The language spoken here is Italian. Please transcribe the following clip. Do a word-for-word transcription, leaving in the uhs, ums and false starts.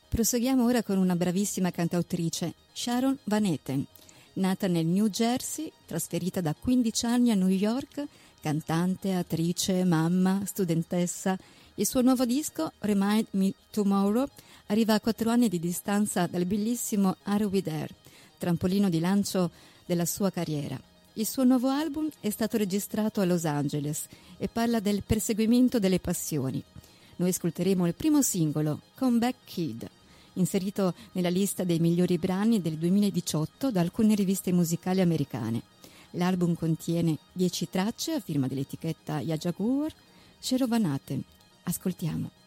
Proseguiamo ora con una bravissima cantautrice, Sharon Van Etten. Nata nel New Jersey, trasferita da quindici anni a New York, cantante, attrice, mamma, studentessa. Il suo nuovo disco, Remind Me Tomorrow, arriva a quattro anni di distanza dal bellissimo Are We There, trampolino di lancio della sua carriera. Il suo nuovo album è stato registrato a Los Angeles e parla del perseguimento delle passioni. Noi ascolteremo il primo singolo, Come Back Kid, inserito nella lista dei migliori brani del duemiladiciotto da alcune riviste musicali americane. L'album contiene dieci tracce a firma dell'etichetta Jaguar. Sharon Van Etten. Ascoltiamo.